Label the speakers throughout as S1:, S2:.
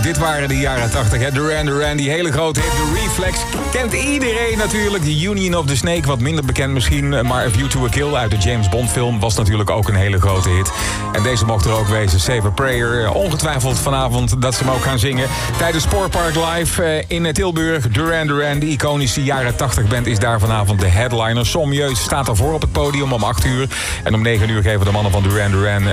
S1: dit waren de jaren 80. Hè? Duran, die hele grote hit. The Reflex kent iedereen natuurlijk. The Union of the Snake, wat minder bekend misschien. Maar A View to a Kill uit de James Bond film was natuurlijk ook een hele grote hit. En deze mocht er ook wezen. Save a Prayer. Ongetwijfeld vanavond dat ze hem ook gaan zingen. Tijdens Sportpark Live in Tilburg. Duran, de iconische jaren 80 band, is daar vanavond de headliner. Sommieu staat daarvoor op het podium om 8 uur. En om 9 uur geven de mannen van Duran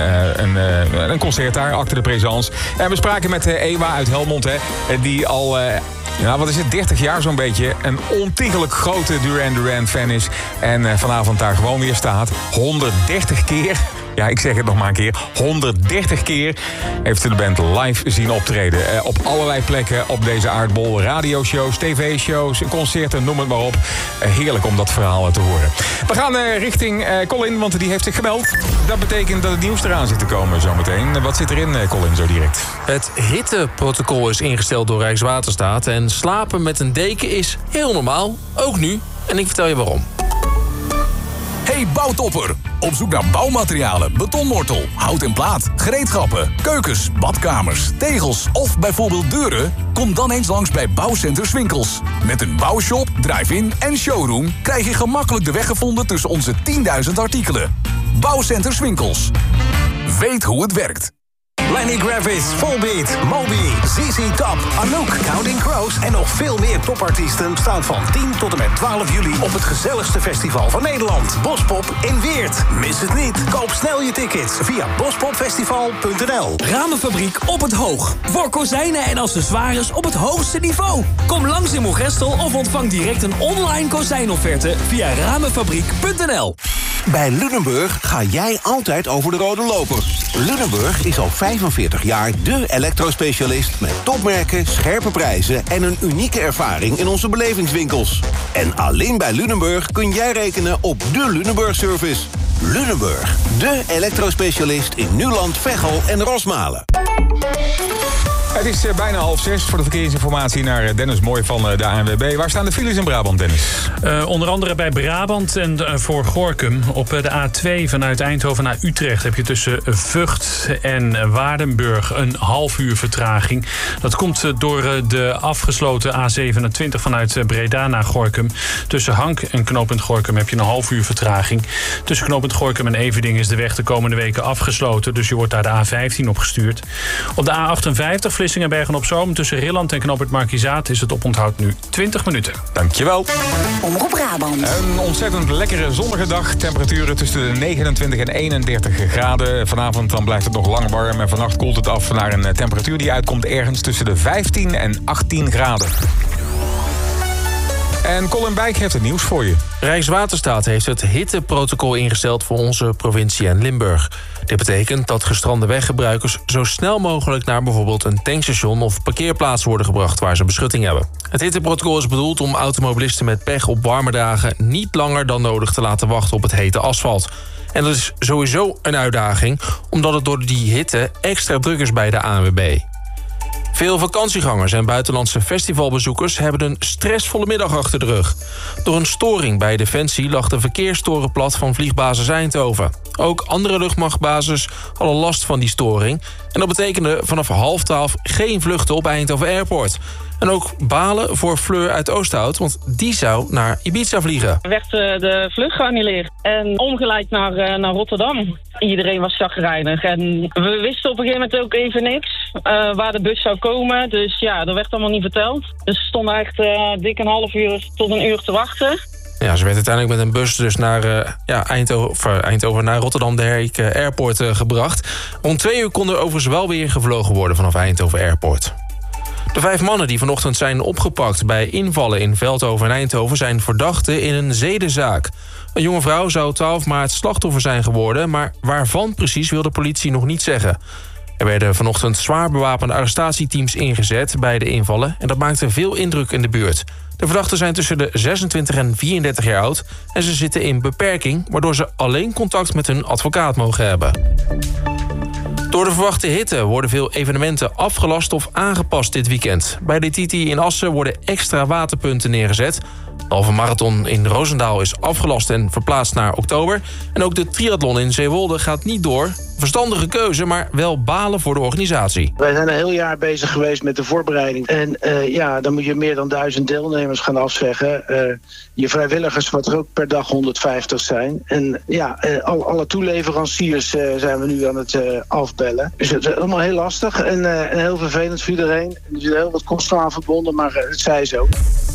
S1: een concert daar, acte de présence. En we spraken met Ewa uit Helmond, hè, die al... 30 jaar zo'n beetje een ontiegelijk grote Duran fan is. En vanavond daar gewoon weer staat. 130 keer... Ja, ik zeg het nog maar een keer. 130 keer heeft ze de band live zien optreden. Op allerlei plekken op deze aardbol. Radioshows, tv-shows, concerten, noem het maar op. Heerlijk om dat verhaal te horen. We gaan richting Colin, want die heeft zich gemeld. Dat betekent dat het nieuws eraan zit te komen zometeen. Wat zit erin, Colin, zo direct?
S2: Het hitteprotocol is ingesteld door Rijkswaterstaat. En slapen met een deken is heel normaal. Ook nu. En ik vertel je waarom.
S3: Hey bouwtopper! Op zoek naar bouwmaterialen, betonmortel, hout en plaat, gereedschappen, keukens, badkamers, tegels of bijvoorbeeld deuren? Kom dan eens langs bij Bouwcenter Swinkels. Met een bouwshop, drive-in en showroom krijg je gemakkelijk de weg gevonden tussen onze 10.000 artikelen. Bouwcenter Swinkels. Weet hoe het werkt.
S4: Lenny Kravitz, Volbeat, Moby, ZZ Top, Anouk, Counting Crows en nog veel meer topartiesten staan van 10 tot en met 12 juli op het gezelligste festival van Nederland. Bospop in Weert. Mis het niet. Koop snel je tickets via bospopfestival.nl.
S5: Ramenfabriek op het Hoog. Voor kozijnen en accessoires op het hoogste niveau. Kom langs in Moergestel of ontvang direct een online kozijnofferte via ramenfabriek.nl.
S6: Bij Lunenburg ga jij altijd over de rode loper. Lunenburg is al 45 jaar dé elektrospecialist met topmerken, scherpe prijzen en een unieke ervaring in onze belevingswinkels. En alleen bij Lunenburg kun jij rekenen op de Lunenburg-service. Lunenburg, de elektrospecialist in Nuland, Veghel en Rosmalen.
S1: Het is bijna 5:30 voor de verkeersinformatie naar Dennis Mooi van de ANWB. Waar staan de files in Brabant, Dennis?
S7: Onder andere bij Brabant en voor Gorinchem. Op de A2 vanuit Eindhoven naar Utrecht heb je tussen Vught en Waardenburg een half uur vertraging. Dat komt door de afgesloten A27 vanuit Breda naar Gorinchem. Tussen Hank en knooppunt Gorinchem heb je een half uur vertraging. Tussen knooppunt Gorinchem en Everdingen is de weg de komende weken afgesloten. Dus je wordt daar de A15 opgestuurd. Op de A58 Vlissingen Bergen-op-Zoom tussen Rilland en knooppunt Markizaat is het oponthoud nu 20 minuten.
S1: Dankjewel.
S8: Omroep Brabant.
S1: Een ontzettend lekkere zonnige dag. Temperaturen tussen de 29 en 31 graden. Vanavond dan blijft het nog lang warm en vannacht koelt het af naar een temperatuur die uitkomt ergens tussen de 15 en 18 graden. En Colin Bijk heeft het nieuws voor je.
S2: Rijkswaterstaat heeft het hitteprotocol ingesteld voor onze provincie en Limburg. Dit betekent dat gestrande weggebruikers zo snel mogelijk naar bijvoorbeeld een tankstation of parkeerplaats worden gebracht waar ze beschutting hebben. Het hitteprotocol is bedoeld om automobilisten met pech op warme dagen niet langer dan nodig te laten wachten op het hete asfalt. En dat is sowieso een uitdaging, omdat het door die hitte extra druk is bij de ANWB. Veel vakantiegangers en buitenlandse festivalbezoekers hebben een stressvolle middag achter de rug. Door een storing bij Defensie lag de verkeerstoren plat van vliegbasis Eindhoven. Ook andere luchtmachtbases hadden last van die storing. En dat betekende vanaf 11:30 geen vluchten op Eindhoven Airport. En ook balen voor Fleur uit Oosthout, want die zou naar Ibiza vliegen.
S9: Werd de vlucht geannuleerd en omgeleid naar Rotterdam. Iedereen was chagrijnig en we wisten op een gegeven moment ook even niks waar de bus zou komen. Dus ja, dat werd allemaal niet verteld. Dus we stonden echt dik een half uur tot een uur te wachten.
S2: Ja, ze werd uiteindelijk met een bus dus naar Eindhoven naar Rotterdam de Heek Airport gebracht. Rond 2 uur kon er overigens wel weer gevlogen worden vanaf Eindhoven Airport. De 5 mannen die vanochtend zijn opgepakt bij invallen in Veldhoven en Eindhoven zijn verdachten in een zedenzaak. Een jonge vrouw zou 12 maart slachtoffer zijn geworden, maar waarvan precies wil de politie nog niet zeggen. Er werden vanochtend zwaar bewapende arrestatieteams ingezet bij de invallen en dat maakte veel indruk in de buurt. De verdachten zijn tussen de 26 en 34 jaar oud en ze zitten in beperking, waardoor ze alleen contact met hun advocaat mogen hebben. Door de verwachte hitte worden veel evenementen afgelast of aangepast dit weekend. Bij de Titi in Assen worden extra waterpunten neergezet. De halve marathon in Roosendaal is afgelast en verplaatst naar oktober. En ook de triathlon in Zeewolde gaat niet door. Verstandige keuze, maar wel balen voor de organisatie.
S8: Wij zijn een heel jaar bezig geweest met de voorbereiding. En dan moet je meer dan 1000 deelnemers gaan afzeggen. Je vrijwilligers, wat er ook per dag 150 zijn. En alle toeleveranciers zijn we nu aan het afbellen. Dus het is allemaal heel lastig en heel vervelend voor iedereen. Er zitten heel wat kosten aan verbonden, maar het zij zo.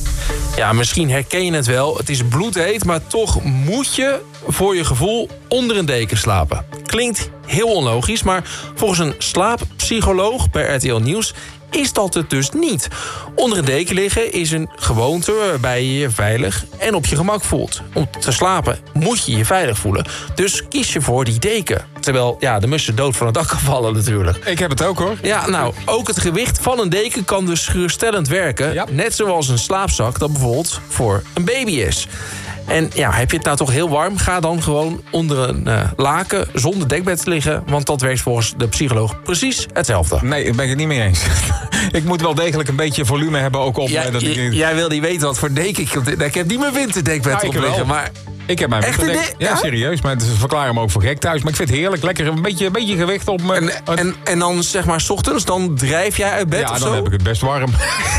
S2: Ja, misschien herken je het wel. Het is bloedheet, maar toch moet je voor je gevoel onder een deken slapen. Klinkt heel onlogisch, maar volgens een slaappsycholoog bij RTL Nieuws is dat het dus niet. Onder een deken liggen is een gewoonte waarbij je je veilig en op je gemak voelt. Om te slapen moet je je veilig voelen. Dus kies je voor die deken. Terwijl de mussen dood van het dak kan vallen natuurlijk.
S1: Ik heb het ook hoor.
S2: Ja, nou, ook het gewicht van een deken kan dus schuurstellend werken. Ja. Net zoals een slaapzak dat bijvoorbeeld voor een baby is. En heb je het nou toch heel warm? Ga dan gewoon onder een laken zonder dekbed liggen. Want dat werkt volgens de psycholoog precies hetzelfde.
S1: Nee, daar ben ik het niet mee eens. Ik moet wel degelijk een beetje volume hebben ook op.
S2: Jij wil niet weten wat voor deken ik heb niet mijn winterdekbed op liggen, maar...
S1: Ik heb mijn winterdek. Ja, serieus. Maar ze verklaren me ook voor gek thuis. Maar ik vind het heerlijk. Lekker een beetje gewicht op me.
S2: En dan zeg maar 's ochtends, dan drijf jij uit bed of zo?
S1: Ja, dan heb ik het best warm.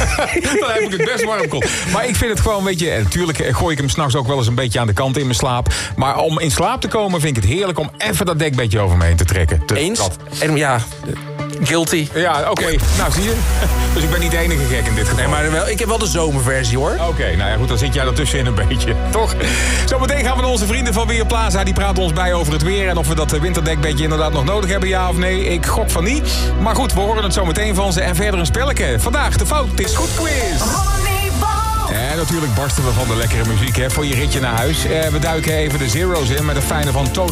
S1: Dan heb ik het best warm. Maar ik vind het gewoon een beetje... En natuurlijk gooi ik hem 's nachts ook wel eens een beetje aan de kant in mijn slaap. Maar om in slaap te komen vind ik het heerlijk om even dat dekbedje over me heen te trekken.
S2: Eens? En guilty.
S1: Ja, oké. Nou, zie je. Dus ik ben niet de enige gek in dit geval.
S2: Nee, maar wel, ik heb wel de zomerversie, hoor.
S1: Oké, nou ja, goed, dan zit jij ertussenin een beetje. Toch? Zometeen gaan we naar onze vrienden van Weerplaza. Die praten ons bij over het weer. En of we dat winterdekbedje inderdaad nog nodig hebben, ja of nee. Ik gok van niet. Maar goed, we horen het zometeen van ze. En verder een spelletje. Vandaag de Fout is Goed quiz. En natuurlijk barsten we van de lekkere muziek voor je ritje naar huis. We duiken even de zeros in met de fijne van Total